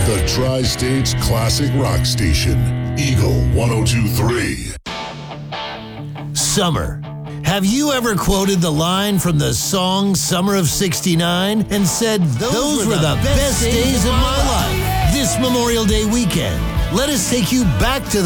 The Tri-States Classic Rock Station, Eagle 102.3. Summer. Have you ever quoted the line from the song Summer of '69 and said, those were the best days of my life? This Memorial Day weekend, let us take you back to